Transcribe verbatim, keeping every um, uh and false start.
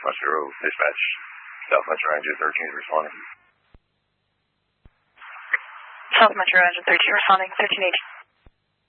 South Metro Dispatch. South Metro Engine thirteen responding. South Metro Engine thirteen responding, thirteen eighteen.